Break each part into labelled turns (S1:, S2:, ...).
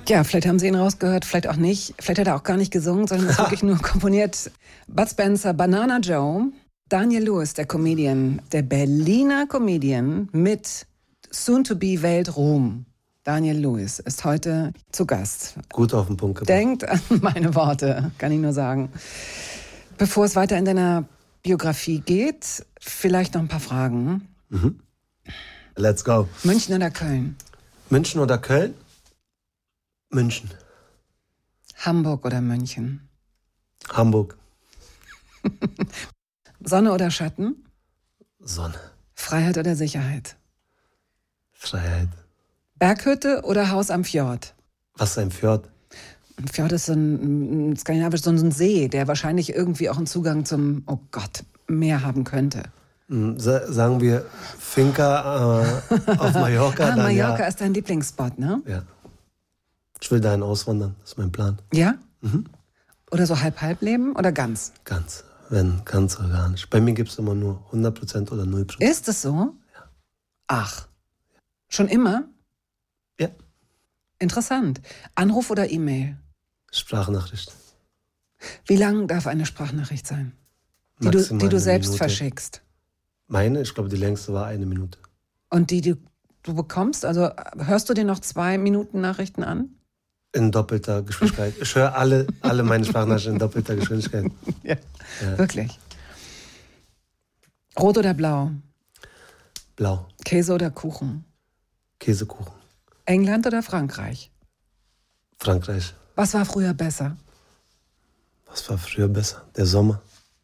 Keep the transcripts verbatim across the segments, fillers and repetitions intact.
S1: Ja, vielleicht haben Sie ihn rausgehört, vielleicht auch nicht. Vielleicht hat er auch gar nicht gesungen, sondern ist wirklich nur komponiert. Bud Spencer, Banana Joe, Daniel Lewis, der Comedian, der Berliner Comedian mit Soon-to-be-Weltruhm. Daniel Lewis ist heute zu Gast.
S2: Gut auf den Punkt gebracht.
S1: Denkt an meine Worte, kann ich nur sagen. Bevor es weiter in deiner Biografie geht, vielleicht noch ein paar Fragen.
S2: Mhm. Let's go.
S1: München oder Köln?
S2: München oder Köln? München.
S1: Hamburg oder München?
S2: Hamburg.
S1: Sonne oder Schatten?
S2: Sonne.
S1: Freiheit oder Sicherheit?
S2: Freiheit.
S1: Berghütte oder Haus am Fjord?
S2: Was ist ein Fjord?
S1: Ein Fjord ist so ein, ein skandinavisch, so ein See, der wahrscheinlich irgendwie auch einen Zugang zum, oh Gott, Meer haben könnte.
S2: Sa- sagen wir Finca äh, auf Mallorca.
S1: Ah,
S2: dann,
S1: Mallorca
S2: ja.
S1: ist dein Lieblingsspot, ne?
S2: Ja. Ich will dahin auswandern, das ist mein Plan.
S1: Ja?
S2: Mhm.
S1: Oder so halb-halb leben oder ganz?
S2: Ganz, wenn, ganz oder gar nicht. Bei mir gibt es immer nur hundert Prozent oder null Prozent.
S1: Ist es so?
S2: Ja.
S1: Ach, schon immer?
S2: Ja.
S1: Interessant. Anruf oder E-Mail?
S2: Sprachnachricht.
S1: Wie lang darf eine Sprachnachricht sein? Die du,
S2: Maximal
S1: die du
S2: eine
S1: selbst
S2: Minute.
S1: verschickst.
S2: Meine, ich glaube, die längste war eine Minute.
S1: Und die, die du bekommst, also hörst du dir noch zwei Minuten Nachrichten an?
S2: In doppelter Geschwindigkeit. Ich höre alle, alle meine Sprachnachrichten in doppelter Geschwindigkeit.
S1: Ja.
S2: Ja.
S1: Wirklich. Rot oder blau?
S2: Blau.
S1: Käse oder Kuchen?
S2: Käsekuchen.
S1: England oder Frankreich?
S2: Frankreich.
S1: Was war früher besser?
S2: Was war früher besser? Der Sommer.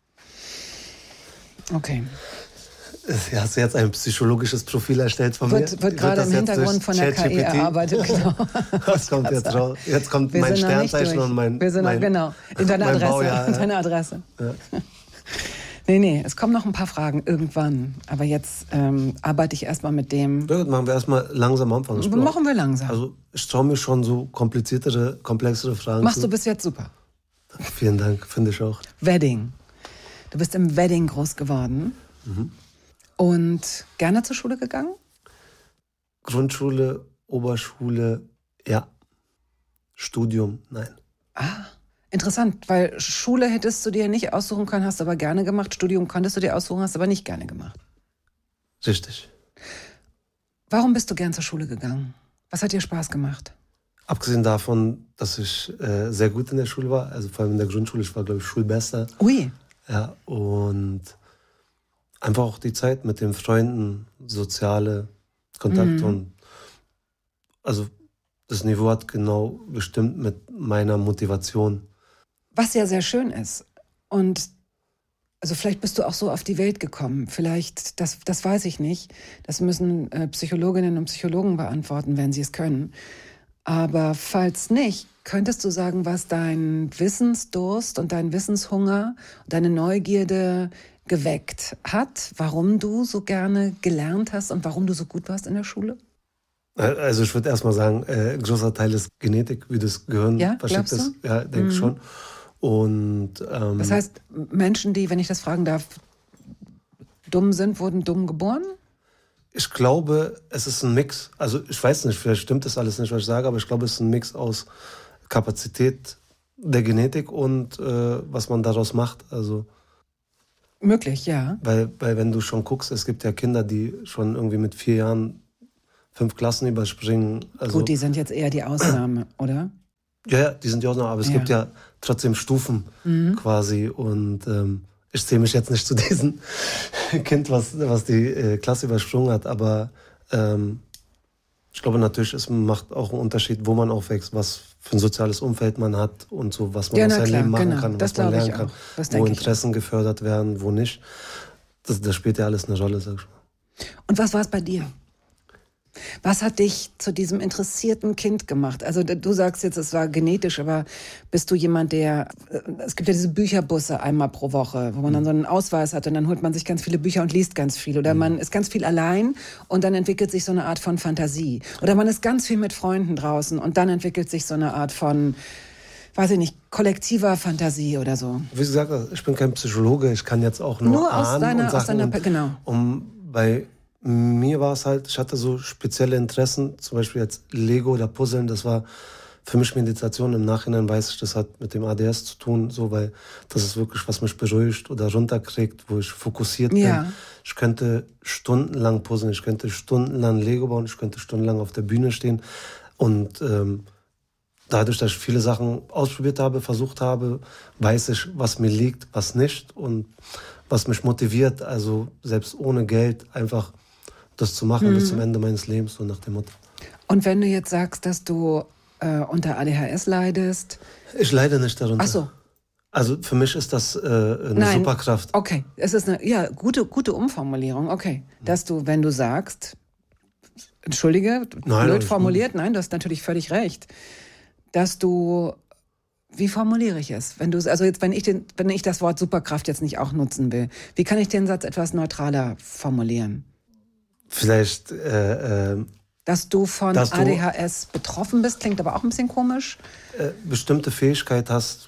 S1: Okay.
S2: Hast du jetzt ein psychologisches Profil erstellt von
S1: Wird,
S2: mir?
S1: wird gerade
S2: das
S1: im
S2: jetzt
S1: Hintergrund
S2: durch
S1: von der K I
S2: ChatGPT?
S1: erarbeitet. Genau.
S2: Was kommt jetzt raus? Jetzt kommt
S1: Wir
S2: mein
S1: sind noch nicht
S2: Sternzeichen
S1: durch.
S2: und mein,
S1: Wir sind noch,
S2: mein
S1: genau, in deiner
S2: mein
S1: Adresse.
S2: Baujahr,
S1: in
S2: ja.
S1: deiner Adresse.
S2: Ja.
S1: Nee, nee, es kommen noch ein paar Fragen irgendwann. Aber jetzt ähm, arbeite ich erstmal mit dem.
S2: Ja, gut, machen wir erstmal langsam anfangen. Ich
S1: Machen wir langsam.
S2: Also ich traue mir schon so kompliziertere, komplexere Fragen
S1: Machst
S2: zu.
S1: du bis jetzt super.
S2: Vielen Dank, finde ich auch.
S1: Wedding. Du bist im Wedding groß geworden.
S2: Mhm.
S1: Und gerne zur Schule gegangen?
S2: Grundschule, Oberschule, ja. Studium, nein.
S1: Ah, interessant, weil Schule hättest du dir nicht aussuchen können, hast aber gerne gemacht. Studium konntest du dir aussuchen, hast aber nicht gerne gemacht.
S2: Richtig.
S1: Warum bist du gern zur Schule gegangen? Was hat dir Spaß gemacht?
S2: Abgesehen davon, dass ich äh, sehr gut in der Schule war, also vor allem in der Grundschule, ich war, glaube ich, Schulbester.
S1: Ui.
S2: Ja, und einfach auch die Zeit mit den Freunden, soziale Kontakte.
S1: Mhm.
S2: Und also das Niveau hat genau gestimmt mit meiner Motivation.
S1: Was ja sehr schön ist. Und also vielleicht bist du auch so auf die Welt gekommen. Vielleicht, das, das weiß ich nicht. Das müssen äh, Psychologinnen und Psychologen beantworten, wenn sie es können. Aber falls nicht, könntest du sagen, was dein Wissensdurst und dein Wissenshunger und deine Neugierde geweckt hat? Warum du so gerne gelernt hast und warum du so gut warst in der Schule?
S2: Also ich würde erstmal sagen, äh, ein großer Teil ist Genetik, wie das Gehirn
S1: Ja,
S2: verschickt
S1: glaubst
S2: ist. Ja, denke ich
S1: Mhm.
S2: schon. Und ähm,
S1: Das heißt, Menschen, die, wenn ich das fragen darf, dumm sind, wurden dumm geboren?
S2: ich glaube, es ist ein Mix. Also ich weiß nicht, vielleicht stimmt das alles nicht, was ich sage, aber ich glaube, es ist ein Mix aus Kapazität der Genetik und äh, was man daraus macht. Also
S1: Möglich, ja.
S2: weil, weil wenn du schon guckst, es gibt ja Kinder, die schon irgendwie mit vier Jahren fünf Klassen überspringen. Also,
S1: Gut, die sind jetzt eher die Ausnahme, oder?
S2: ja, ja, die sind ja auch noch, aber es
S1: Ja.
S2: gibt ja trotzdem Stufen
S1: Mhm.
S2: quasi. Und ähm, ich zähle mich jetzt nicht zu diesem Kind, was, was die äh, Klasse übersprungen hat, aber ähm, ich glaube natürlich, es macht auch einen Unterschied, wo man aufwächst, was für ein soziales Umfeld man hat und so, was man
S1: Ja,
S2: aus
S1: na
S2: seinem
S1: klar,
S2: Leben machen
S1: genau.
S2: kann,
S1: Das
S2: was man
S1: glaube ich
S2: lernen kann,
S1: auch. Das
S2: wo
S1: denke ich
S2: Interessen gefördert werden, wo nicht. Das, das spielt ja alles eine Rolle, sag ich mal.
S1: Und was war es bei dir? Was hat dich zu diesem interessierten Kind gemacht? Also du sagst jetzt, es war genetisch, aber bist du jemand, der... Es gibt ja diese Bücherbusse einmal pro Woche, wo man dann so einen Ausweis hat und dann holt man sich ganz viele Bücher und liest ganz viel. Oder man ist ganz viel allein und dann entwickelt sich so eine Art von Fantasie. Oder man ist ganz viel mit Freunden draußen und dann entwickelt sich so eine Art von, weiß ich nicht, kollektiver Fantasie oder so.
S2: Wie gesagt, ich bin kein Psychologe, ich kann jetzt auch nur,
S1: Nur aus
S2: ahnen
S1: deiner-
S2: und
S1: aus
S2: Sachen.
S1: deiner-
S2: und,
S1: genau.
S2: Um, bei mir war es halt, ich hatte so spezielle Interessen, zum Beispiel jetzt Lego oder Puzzeln, das war für mich Meditation im Nachhinein weiß ich, das hat mit dem A D S zu tun, so, weil das ist wirklich, was mich beruhigt oder runterkriegt, wo ich fokussiert
S1: Ja.
S2: bin. Ich könnte stundenlang puzzeln, ich könnte stundenlang Lego bauen, ich könnte stundenlang auf der Bühne stehen und ähm, dadurch, dass ich viele Sachen ausprobiert habe, versucht habe, weiß ich, was mir liegt, was nicht und was mich motiviert, also selbst ohne Geld einfach das zu machen mhm. bis zum Ende meines Lebens, so nach dem Motto.
S1: Und wenn du jetzt sagst, dass du äh, unter A D H S leidest?
S2: Ich leide nicht darunter.
S1: Ach so.
S2: Also für mich ist das äh, eine
S1: Nein.
S2: Superkraft.
S1: Okay, es ist eine ja, gute, gute Umformulierung. Okay, dass du, wenn du sagst, entschuldige,
S2: Nein,
S1: blöd formuliert, nein, du hast natürlich völlig recht, dass du, wie formuliere ich es? Wenn du, also jetzt, wenn ich den, wenn ich das Wort Superkraft jetzt nicht auch nutzen will, wie kann ich den Satz etwas neutraler formulieren?
S2: Vielleicht, äh, äh,
S1: dass du von
S2: dass
S1: A D H S du, betroffen bist, klingt aber auch ein bisschen komisch.
S2: Äh, bestimmte Fähigkeit hast,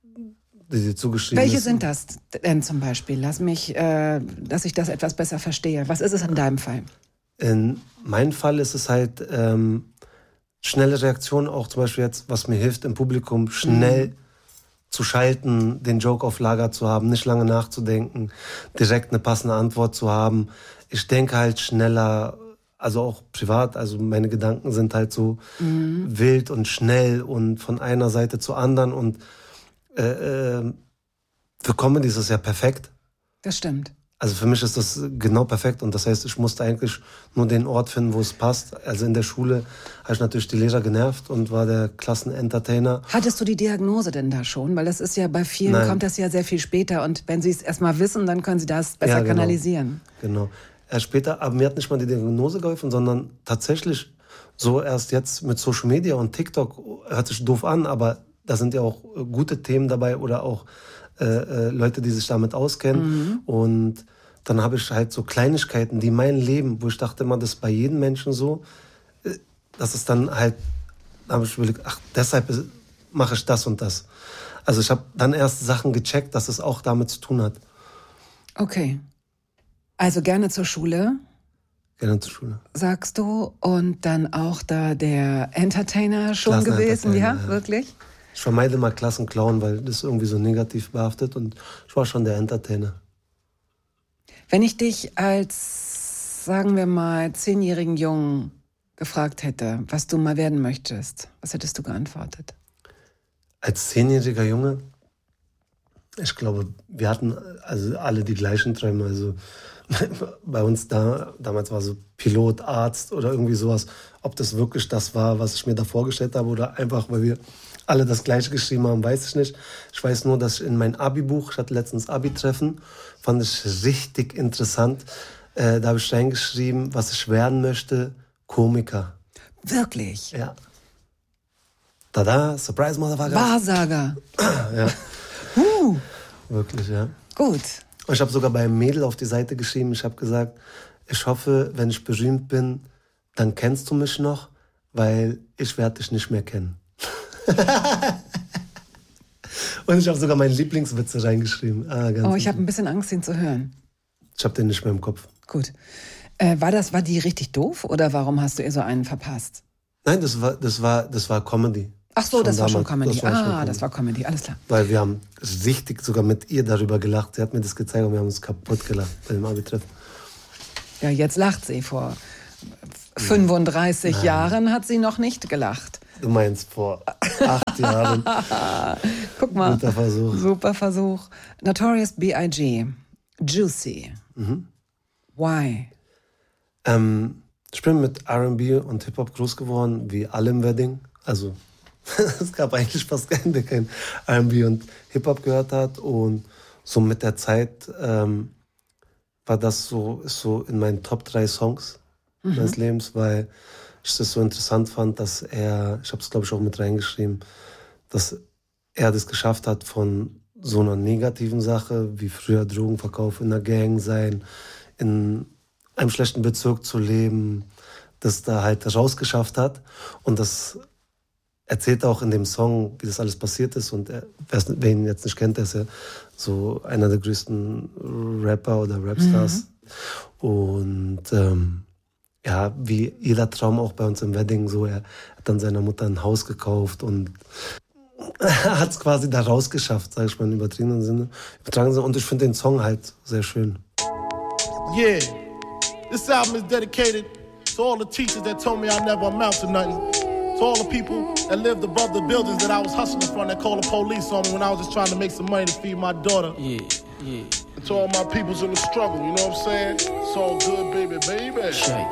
S2: die dir zugeschrieben
S1: Welche
S2: ist.
S1: sind das denn zum Beispiel? Lass mich, äh, dass ich das etwas besser verstehe. Was ist es in deinem Fall?
S2: In meinem Fall ist es halt ähm, schnelle Reaktion, auch zum Beispiel jetzt, was mir hilft im Publikum, schnell mhm. zu schalten, den Joke auf Lager zu haben, nicht lange nachzudenken, direkt eine passende Antwort zu haben. Ich denke halt schneller, also auch privat, also meine Gedanken sind halt so mhm. wild und schnell und von einer Seite zur anderen und äh, äh, für Comedy ist es ja perfekt.
S1: Das stimmt.
S2: Also für mich ist das genau perfekt und das heißt, ich musste eigentlich nur den Ort finden, wo es passt. Also in der Schule habe ich natürlich die Lehrer genervt und war der Klassenentertainer.
S1: Hattest du die Diagnose denn da schon? Weil das ist ja bei vielen,
S2: Nein.
S1: kommt das ja sehr viel später und wenn sie es erstmal wissen, dann können sie das besser
S2: ja, genau.
S1: kanalisieren.
S2: Genau. Erst später, aber mir hat nicht mal die Diagnose geholfen, sondern tatsächlich so erst jetzt mit Social Media und TikTok, hört sich doof an, aber da sind ja auch gute Themen dabei oder auch äh, äh, Leute, die sich damit auskennen. Mhm. Und dann habe ich halt so Kleinigkeiten, die mein Leben, wo ich dachte immer, das ist bei jedem Menschen so, äh, das ist dann halt, da habe ich überlegt, ach, deshalb ist, mache ich das und das. Also ich habe dann erst Sachen gecheckt, dass es auch damit zu tun hat.
S1: Okay. Also gerne zur Schule.
S2: Gerne zur Schule.
S1: Sagst du. Und dann auch da der Entertainer schon gewesen, ja, ja, wirklich?
S2: Ich vermeide mal Klassenclown, weil das irgendwie so negativ behaftet und ich war schon der Entertainer.
S1: Wenn ich dich als, sagen wir mal, zehnjährigen Jungen gefragt hätte, was du mal werden möchtest, was hättest du geantwortet?
S2: Als zehnjähriger Junge? Ich glaube, wir hatten also alle die gleichen Träume. Also bei uns da, damals war so Pilot, Arzt oder irgendwie sowas. Ob das wirklich das war, was ich mir da vorgestellt habe oder einfach, weil wir alle das Gleiche geschrieben haben, weiß ich nicht. Ich weiß nur, dass ich in mein Abi-Buch, ich hatte letztens Abi-Treffen, fand ich richtig interessant. Äh, da habe ich reingeschrieben, was ich werden möchte, Komiker.
S1: Wirklich?
S2: Ja. Tada, Surprise, Motherfucker.
S1: Wahrsager.
S2: Ja.
S1: Uh.
S2: Wirklich, ja.
S1: Gut.
S2: Und ich habe sogar bei einem Mädel auf die Seite geschrieben, ich habe gesagt, ich hoffe, wenn ich berühmt bin, dann kennst du mich noch, weil ich werde dich nicht mehr kennen. Und ich habe sogar meinen Lieblingswitze reingeschrieben. Ah, ganz
S1: oh, ich habe ein bisschen Angst, ihn zu hören.
S2: Ich habe den nicht mehr im Kopf.
S1: Gut. Äh, war das, war die richtig doof oder warum hast du ihr so einen verpasst?
S2: Nein, das war, das war, das war Comedy.
S1: Ach so,
S2: schon
S1: das
S2: damals.
S1: war schon Comedy.
S2: Das war
S1: ah,
S2: schon Comedy.
S1: das war Comedy, alles klar.
S2: Weil wir haben richtig sogar mit ihr darüber gelacht. Sie hat mir das gezeigt und wir haben uns kaputt gelacht bei dem Abi-Treffen.
S1: Ja, jetzt lacht sie. Vor fünfunddreißig Nein. Jahren hat sie noch nicht gelacht.
S2: Du meinst vor acht Jahren.
S1: Guck mal.
S2: Guter Versuch.
S1: Super Versuch. Notorious B I G Juicy.
S2: Mhm.
S1: Why?
S2: Ähm, ich bin mit R and B und Hip-Hop groß geworden, wie alle im Wedding. Also es gab eigentlich fast keinen, der kein R and B und Hip-Hop gehört hat. Und so mit der Zeit ähm, war das so, ist so in meinen Top drei Songs mhm. meines Lebens, weil ich das so interessant fand, dass er, ich habe es glaube ich auch mit reingeschrieben, dass er das geschafft hat von so einer negativen Sache, wie früher Drogenverkauf in einer Gang sein, in einem schlechten Bezirk zu leben, das da halt rausgeschafft hat. Und das erzählt auch in dem Song, wie das alles passiert ist. Und er, wer ihn jetzt nicht kennt, der ist ja so einer der größten Rapper oder Rapstars. Mhm. Und ähm, ja, wie jeder Traum auch bei uns im Wedding, so, er hat dann seiner Mutter ein Haus gekauft und hat es quasi da rausgeschafft, sag ich mal, im übertragenen Sinne. Übertragenen Sinne. Und ich finde den Song halt sehr schön.
S3: Yeah, this album is dedicated to all the teachers that told me I never amount to nothing. To all the people that lived above the buildings that I was hustling from, that called the police on me when I was just trying to make some money to feed my daughter. Yeah, yeah. And to all my peoples in the struggle, you know what I'm saying? It's all good, baby, baby. Shay.